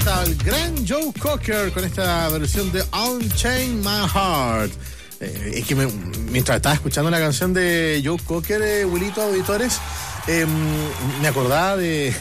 al gran Joe Cocker con esta versión de Unchain My Heart. Es que mientras estaba escuchando la canción de Joe Cocker, Wilito, auditores, me acordaba de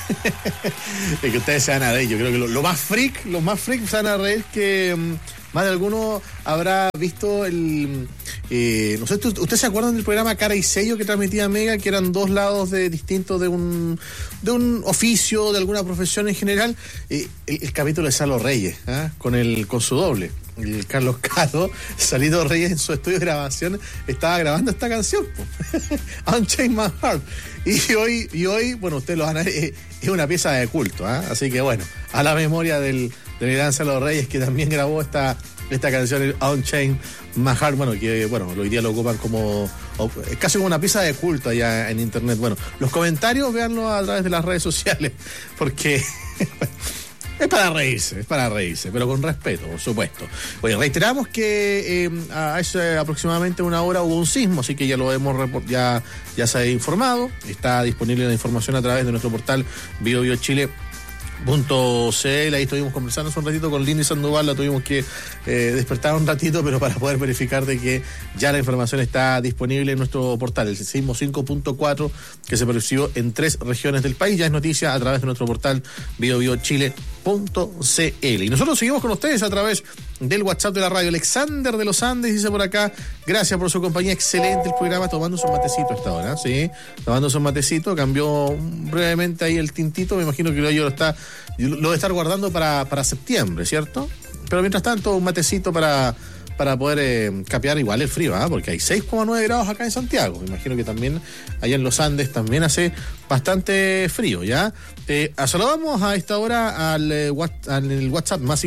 que ustedes se van a reír. Yo creo que los más freak se van a reír, que más de alguno habrá visto el... no sé, ¿ustedes se acuerdan del programa Cara y Sello que transmitía Mega, que eran dos lados distintos de un oficio, de alguna profesión en general? El capítulo de Salo Reyes, con su doble, el Carlos Caro. Salido Reyes en su estudio de grabación estaba grabando esta canción, Unchain My Heart. Y hoy, bueno, ustedes lo van a ver, es una pieza de culto, así que bueno, a la memoria del gran Salo Reyes, que también grabó esta canción, Unchain My Heart, bueno, que bueno, hoy día lo ocupan como casi como una pieza de culto allá en internet. Bueno, los comentarios véanlo a través de las redes sociales, porque es para reírse, pero con respeto, por supuesto. Oye, reiteramos que hace aproximadamente una hora hubo un sismo, así que ya lo hemos ya se ha informado. Está disponible la información a través de nuestro portal BioBioChile.cl. Ahí estuvimos conversando hace un ratito con Lindy Sandoval, la tuvimos que despertar un ratito, pero para poder verificar de que ya la información está disponible en nuestro portal, el sismo 5.4 que se percibió en 3 regiones del país. Ya es noticia a través de nuestro portal BioBioChile.cl. Y nosotros seguimos con ustedes a través del WhatsApp de la radio. Alexander de los Andes dice por acá: gracias por su compañía, excelente el programa, tomándose un matecito a esta hora, sí, tomándose un matecito, cambió brevemente ahí el tintito, me imagino que lo debe estar guardando para septiembre, ¿cierto? Pero mientras tanto, un matecito para poder capear igual el frío, porque hay 6,9 grados acá en Santiago. Me imagino que también allá en los Andes también hace bastante frío, ¿ya? Saludamos a esta hora al WhatsApp más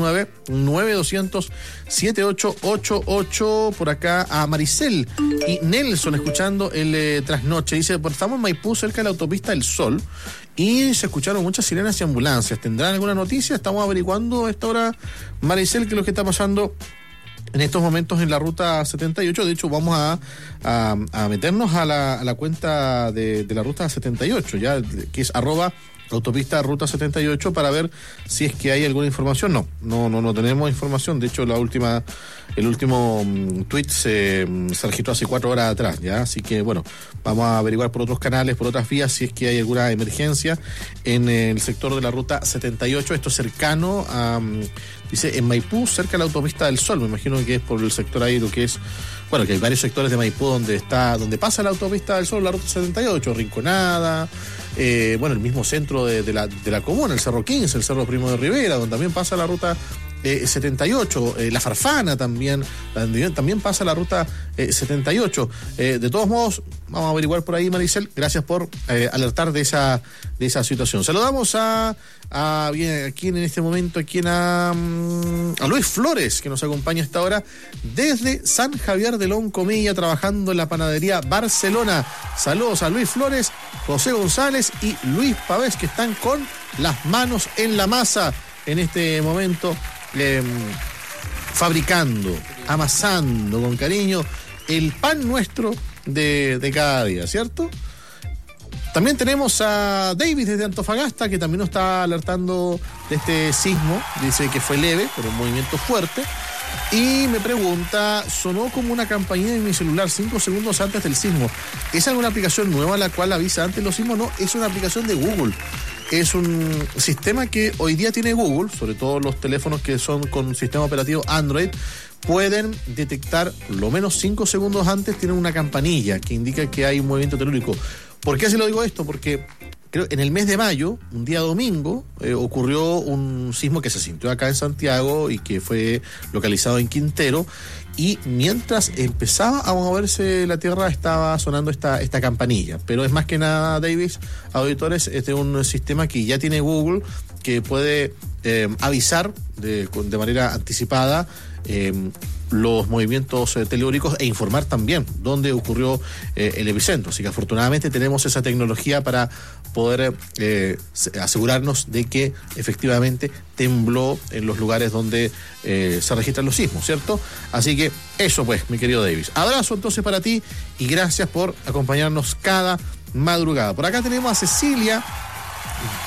569-9200-7888. Por acá a Maricel y Nelson escuchando el trasnoche. Dice: estamos en Maipú, cerca de la autopista del Sol, y se escucharon muchas sirenas y ambulancias. ¿Tendrán alguna noticia? Estamos averiguando a esta hora, Maricel, qué es lo que está pasando en estos momentos en la ruta 78. De hecho, vamos a meternos a la cuenta de la ruta 78, ya, que es @autopista ruta 78, para ver si es que hay alguna información. No tenemos información. De hecho, el último tweet se registró hace 4 horas atrás, ya. Así que bueno, vamos a averiguar por otros canales, por otras vías, si es que hay alguna emergencia en el sector de la ruta 78. Esto es cercano a, dice, en Maipú, cerca de la autopista del Sol. Me imagino que es por el sector ahí, lo que es, bueno, que hay varios sectores de Maipú donde pasa la autopista del Sol, la ruta 78, Rinconada, bueno, el mismo centro de la comuna, el Cerro 15, el Cerro Primo de Rivera, donde también pasa la ruta 78, la Farfana también pasa la ruta 78. De todos modos, vamos a averiguar por ahí, Maricel. Gracias por alertar de esa situación. Saludamos aquí en este momento a Luis Flores, que nos acompaña a esta hora desde San Javier de Loncomilla, trabajando en la panadería Barcelona. Saludos a Luis Flores, José González y Luis Pavés, que están con las manos en la masa en este momento, fabricando, amasando con cariño el pan nuestro de cada día, ¿cierto? También tenemos a David desde Antofagasta, que también nos está alertando de este sismo. Dice que fue leve, pero un movimiento fuerte. Y me pregunta: sonó como una campanilla en mi celular 5 segundos antes del sismo. ¿Es alguna aplicación nueva la cual avisa antes los sismos? No, es una aplicación de Google. Es un sistema que hoy día tiene Google, sobre todo los teléfonos que son con sistema operativo Android, pueden detectar lo menos 5 segundos antes, tienen una campanilla que indica que hay un movimiento telúrico. ¿Por qué se lo digo esto? Porque creo en el mes de mayo, un día domingo, ocurrió un sismo que se sintió acá en Santiago y que fue localizado en Quintero, y mientras empezaba a moverse la tierra estaba sonando esta campanilla. Pero es más que nada, Davis, auditores, este es un sistema que ya tiene Google, que puede avisar de manera anticipada los movimientos telúricos e informar también dónde ocurrió el epicentro. Así que afortunadamente tenemos esa tecnología para poder asegurarnos de que efectivamente tembló en los lugares donde se registran los sismos, ¿cierto? Así que eso pues, mi querido Davis. Abrazo entonces para ti y gracias por acompañarnos cada madrugada. Por acá tenemos a Cecilia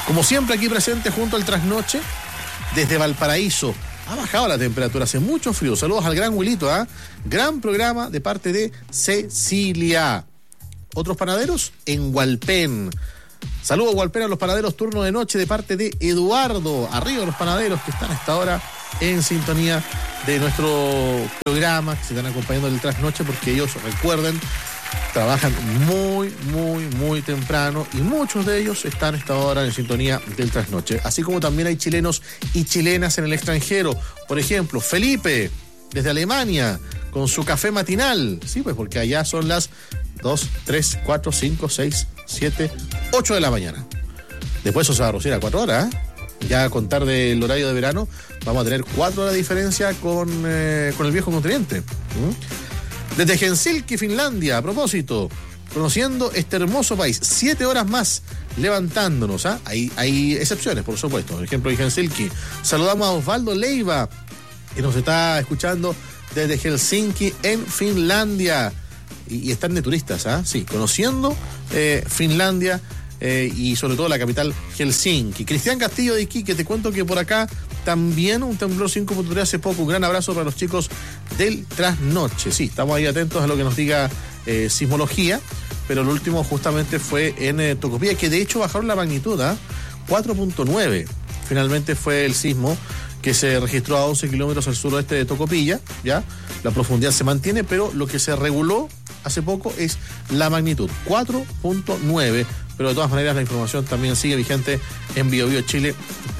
Como siempre aquí presente junto al Trasnoche, desde Valparaíso. Ha bajado la temperatura, hace mucho frío. Saludos al gran Wilito, gran programa de parte de Cecilia. Otros panaderos en Hualpén. Saludos Hualpén a los panaderos turno de noche de parte de Eduardo. Arriba los panaderos que están a esta hora en sintonía de nuestro programa, que se están acompañando del Trasnoche, porque ellos, recuerden, trabajan muy temprano y muchos de ellos están a esta hora en sintonía del Trasnoche. Así como también hay chilenos y chilenas en el extranjero. Por ejemplo, Felipe, desde Alemania, con su café matinal. Sí, pues porque allá son las 2, 3, 4, 5, 6, 7, 8 de la mañana. Después eso se va a reducir a 4 horas, Ya a contar del horario de verano, vamos a tener 4 horas de diferencia con el viejo continente. Desde Helsinki, Finlandia, a propósito, conociendo este hermoso país, 7 horas más levantándonos. Hay excepciones, por supuesto. Por ejemplo, en Helsinki, saludamos a Osvaldo Leiva, que nos está escuchando desde Helsinki, en Finlandia. Y están de turistas, Sí, conociendo Finlandia y sobre todo la capital Helsinki. Cristian Castillo de Iquique, te cuento que por acá también un temblor 5.3 hace poco. Un gran abrazo para los chicos del Trasnoche. Sí, estamos ahí atentos a lo que nos diga sismología, pero el último justamente fue en Tocopilla, que de hecho bajaron la magnitud, 4.9. Finalmente fue el sismo que se registró a 11 kilómetros al suroeste de Tocopilla, ¿ya? La profundidad se mantiene, pero lo que se reguló hace poco es la magnitud, 4.9, pero de todas maneras la información también sigue vigente en biobiochile.cl.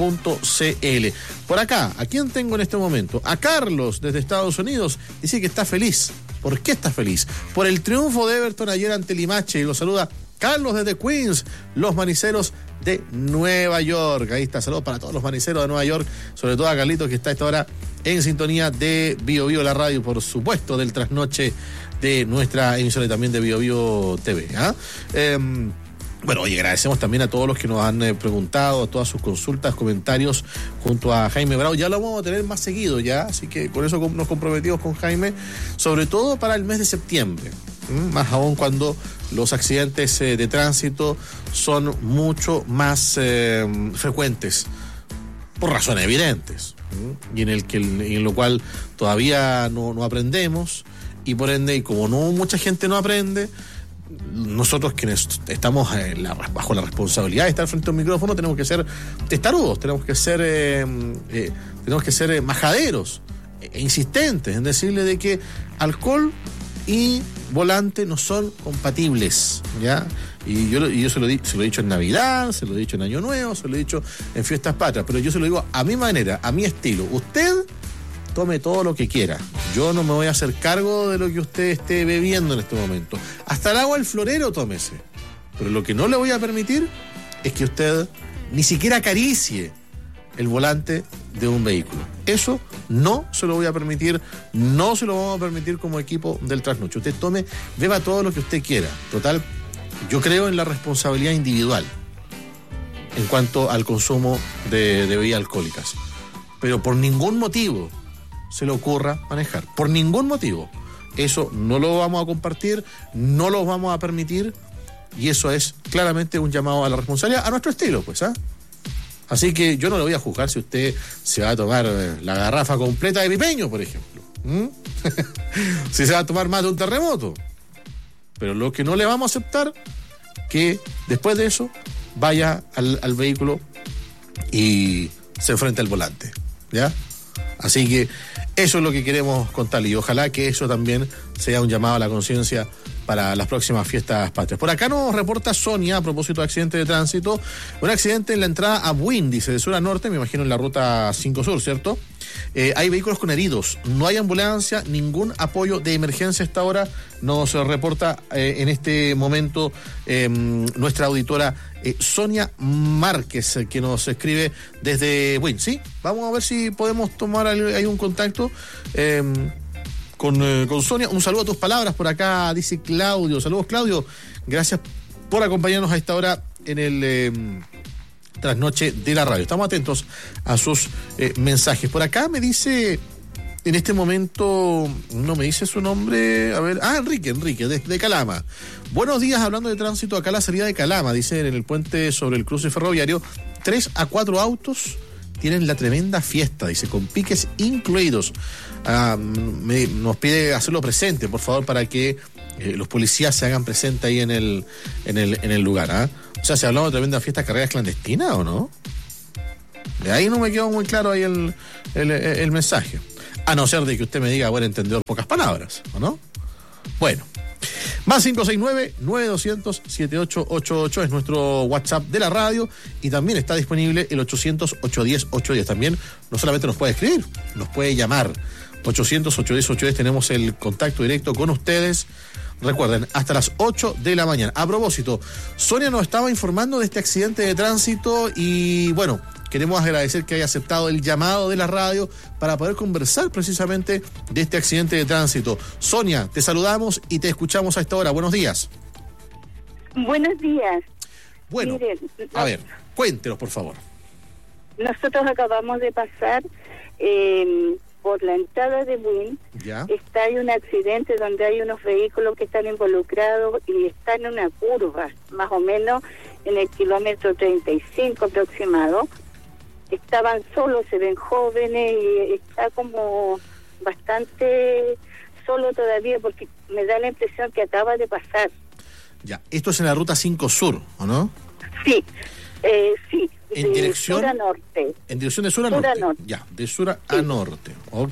Por acá, ¿a quién tengo en este momento? A Carlos, desde Estados Unidos, dice que está feliz. ¿Por qué está feliz? Por el triunfo de Everton ayer ante Limache, y lo saluda Carlos desde Queens, los maniceros de Nueva York. Ahí está, saludos para todos los maniceros de Nueva York, sobre todo a Carlitos, que está a esta hora en sintonía de Bio Bio, la radio, por supuesto, del Trasnoche de nuestra emisión y también de Bio Bio TV. Bueno, oye, agradecemos también a todos los que nos han preguntado, a todas sus consultas, comentarios, junto a Jaime Bravo. Ya lo vamos a tener más seguido ya, así que por eso nos comprometimos con Jaime, sobre todo para el mes de septiembre. Más aún cuando los accidentes de tránsito son mucho más frecuentes, por razones evidentes, y en lo cual todavía no aprendemos, y por ende, y como no mucha gente no aprende, nosotros quienes estamos bajo la responsabilidad de estar frente a un micrófono tenemos que ser testarudos, tenemos que ser majaderos e insistentes en decirle de que alcohol y volante no son compatibles, ¿ya? Y yo se lo he dicho en Navidad, se lo he dicho en Año Nuevo, se lo he dicho en Fiestas Patrias, pero yo se lo digo a mi manera, a mi estilo. Usted tome todo lo que quiera. Yo no me voy a hacer cargo de lo que usted esté bebiendo en este momento. Hasta el agua del florero tómese. Pero lo que no le voy a permitir es que usted ni siquiera acaricie el volante de un vehículo. Eso no se lo voy a permitir, no se lo vamos a permitir como equipo del Trasnoche. Usted beba todo lo que usted quiera. Total, yo creo en la responsabilidad individual en cuanto al consumo de bebidas alcohólicas. Pero por ningún motivo se le ocurra manejar. Por ningún motivo. Eso no lo vamos a compartir, no lo vamos a permitir, y eso es claramente un llamado a la responsabilidad a nuestro estilo, pues, Así que yo no le voy a juzgar si usted se va a tomar la garrafa completa de pipeño, por ejemplo. Si se va a tomar más de un terremoto. Pero lo que no le vamos a aceptar, que después de eso vaya al vehículo y se enfrente al volante, ¿ya? Así que eso es lo que queremos contarle, y ojalá que eso también sea un llamado a la conciencia para las próximas fiestas patrias. Por acá nos reporta Sonia, a propósito de accidente de tránsito, un accidente en la entrada a Buin, dice, de sur a norte, me imagino en la ruta 5 Sur, ¿cierto? Hay vehículos con heridos, no hay ambulancia, ningún apoyo de emergencia hasta ahora, nos reporta en este momento nuestra auditora Sonia Márquez, que nos escribe desde Buin, ¿sí? Vamos a ver si podemos tomar ahí un contacto con Sonia. Un saludo a tus palabras por acá, dice Claudio. Saludos, Claudio. Gracias por acompañarnos a esta hora en el Trasnoche de la radio. Estamos atentos a sus mensajes. Por acá me dice, en este momento, no me dice su nombre, a ver, Enrique, de Calama. Buenos días, hablando de tránsito, acá la salida de Calama, dice, en el puente sobre el cruce ferroviario, 3 a 4 autos tienen la tremenda fiesta, dice, con piques incluidos. Nos pide hacerlo presente, por favor, para que los policías se hagan presente ahí en el lugar. O sea, ¿se hablamos de tremenda fiesta, carreras clandestinas o no? De ahí no me quedó muy claro ahí el mensaje. A no ser de que usted me diga, bueno, entendedor, pocas palabras, ¿o no? Bueno. Más 569-9200-7888 es nuestro WhatsApp de la radio, y también está disponible el 800-810-810. También no solamente nos puede escribir, nos puede llamar. 800-810-810, tenemos el contacto directo con ustedes. Recuerden, hasta las 8 de la mañana. A propósito, Sonia nos estaba informando de este accidente de tránsito y, bueno, queremos agradecer que haya aceptado el llamado de la radio para poder conversar precisamente de este accidente de tránsito. Sonia, te saludamos y te escuchamos a esta hora. Buenos días. Buenos días. Bueno, miren, a ver, cuéntenos, por favor. Nosotros acabamos de pasar por la entrada de Buin. Hay un accidente donde hay unos vehículos que están involucrados y están en una curva, más o menos en el kilómetro 35 aproximado. Estaban solos, se ven jóvenes y está como bastante solo todavía, porque me da la impresión que acaba de pasar. Ya, esto es en la ruta 5 Sur, ¿o no? Sí, sí. En dirección sur a norte. En dirección de sur a norte. Ya, de sur a norte. Ok.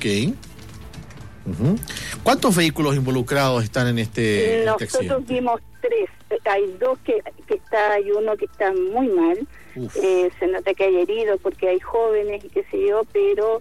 ¿Cuántos vehículos involucrados están en este accidente? Nosotros vimos 3. Hay 2 que hay uno que está muy mal. Se nota que hay heridos porque hay jóvenes y qué sé yo, pero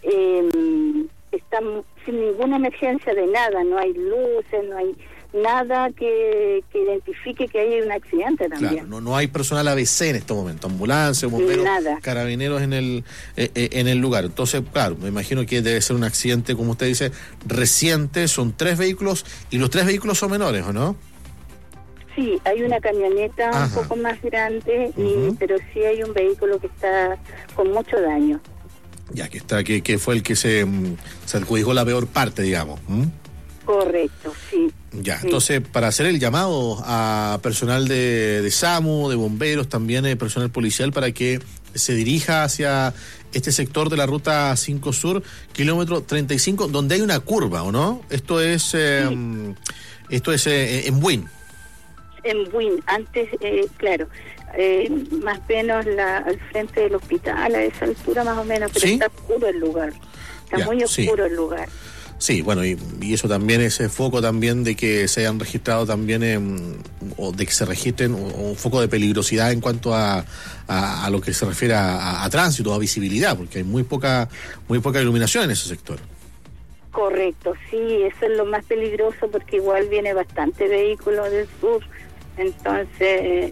están sin ninguna emergencia de nada. No hay luces, no hay nada que identifique que hay un accidente también. Claro, no hay personal ABC en este momento, ambulancia, bomberos, carabineros en el lugar. Entonces, claro, me imagino que debe ser un accidente, como usted dice, reciente. Son 3 vehículos y los 3 vehículos son menores, ¿o no? Sí, hay una camioneta un poco más grande, pero sí hay un vehículo que está con mucho daño. Ya, que fue el que se adjudicó la peor parte, digamos. Correcto, sí. Ya, sí. Entonces, para hacer el llamado a personal de SAMU, de bomberos, también personal policial, para que se dirija hacia este sector de la ruta 5 Sur, kilómetro 35, donde hay una curva, ¿o no? Esto es en Buin. En Buin, antes, claro, más o menos al frente del hospital, a esa altura más o menos, pero está oscuro el lugar, muy oscuro el lugar. Sí, bueno, y eso también, ese foco también de que se hayan registrado también, o de que se registren un foco de peligrosidad en cuanto a lo que se refiere a tránsito, a visibilidad, porque hay muy poca iluminación en ese sector. Correcto, sí, eso es lo más peligroso, porque igual viene bastante vehículo del sur, entonces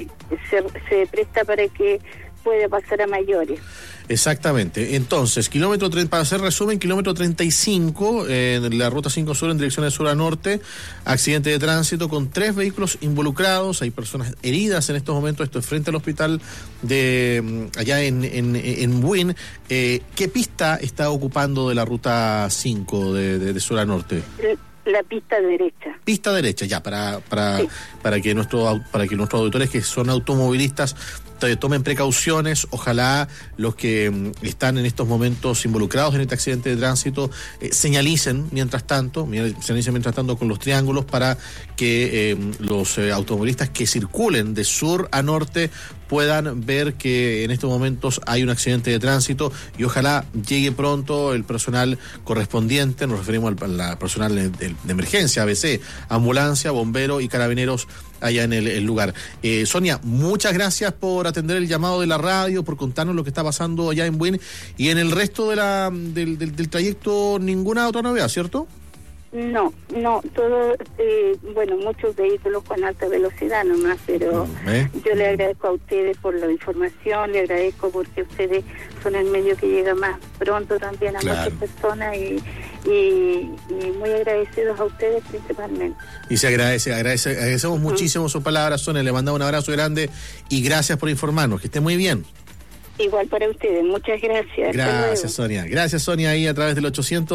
se presta para que pueda pasar a mayores. Exactamente. Entonces, para hacer resumen, kilómetro 35, en la ruta 5 Sur en dirección de sur a norte, accidente de tránsito con 3 vehículos involucrados, hay personas heridas en estos momentos, esto es frente al hospital de allá en Buin. ¿Qué pista está ocupando de la ruta 5 de sur a norte? La pista derecha. Pista derecha, ya, para que nuestros auditores que son automovilistas tomen precauciones. Ojalá los que están en estos momentos involucrados en este accidente de tránsito señalicen mientras tanto con los triángulos, para que los automovilistas que circulen de sur a norte puedan ver que en estos momentos hay un accidente de tránsito, y ojalá llegue pronto el personal correspondiente. Nos referimos al personal de emergencia, ABC, ambulancia, bombero y carabineros allá en el lugar. Sonia, muchas gracias por atender el llamado de la radio, por contarnos lo que está pasando allá en Buin, y en el resto del trayecto ninguna otra novedad, ¿cierto? No, todo, muchos vehículos con alta velocidad nomás, pero yo le agradezco a ustedes por la información, le agradezco porque ustedes son el medio que llega más pronto también a muchas personas, y muy agradecidos a ustedes principalmente. Y agradecemos muchísimo sus palabras, Sonia, le mandamos un abrazo grande y gracias por informarnos, que esté muy bien. Igual para ustedes, muchas gracias. Gracias, Sonia. Gracias, Sonia, ahí a través del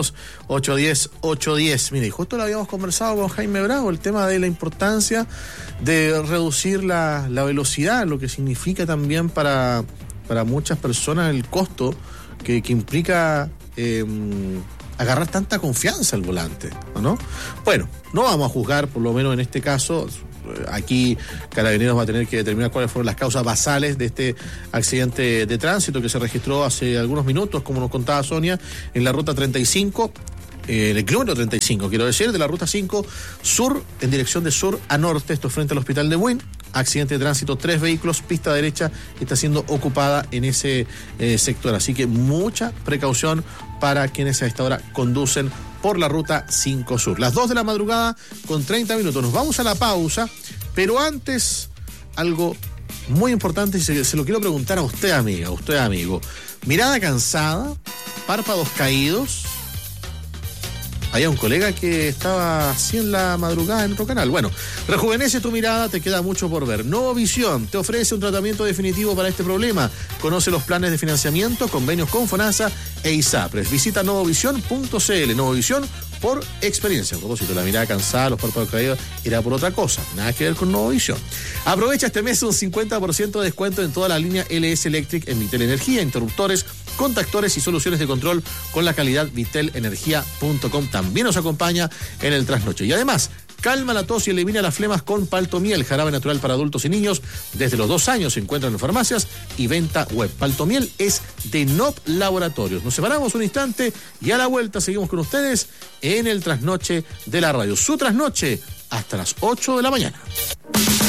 800-810-810. Mire, justo lo habíamos conversado con Jaime Bravo, el tema de la importancia de reducir la velocidad, lo que significa también para para muchas personas el costo que implica agarrar tanta confianza al volante, ¿no? Bueno, no vamos a juzgar, por lo menos en este caso. Aquí Carabineros va a tener que determinar cuáles fueron las causas basales de este accidente de tránsito que se registró hace algunos minutos, como nos contaba Sonia, en la ruta 35, el kilómetro 35, quiero decir, de la ruta 5 sur, en dirección de sur a norte, esto frente al hospital de Buin. Accidente de tránsito, 3 vehículos, pista derecha está siendo ocupada en ese sector, así que mucha precaución para quienes a esta hora conducen por la ruta 5 sur. Las 2 de la madrugada con 30 minutos. Nos vamos a la pausa, pero antes algo muy importante y se lo quiero preguntar a usted, amiga, a usted, amigo. Mirada cansada, párpados caídos. Había un colega que estaba así en la madrugada en otro canal. Bueno, rejuvenece tu mirada, te queda mucho por ver. Novovisión te ofrece un tratamiento definitivo para este problema. Conoce los planes de financiamiento, convenios con FONASA e ISAPRES. Visita novovisión.cl. Novovisión por experiencia. A propósito, la mirada cansada, los párpados caídos, era por otra cosa. Nada que ver con Novovisión. Aprovecha este mes un 50% de descuento en toda la línea LS Electric en Vitel Energía, interruptores, contactores y soluciones de control con la calidad vitelenergia.com. También nos acompaña en el trasnoche. Y además, calma la tos y elimina las flemas con Paltomiel, jarabe natural para adultos y niños. Desde los 2 años se encuentran en farmacias y venta web. Paltomiel es de NOP Laboratorios. Nos separamos un instante y a la vuelta seguimos con ustedes en el trasnoche de la radio. Su trasnoche hasta las 8 de la mañana.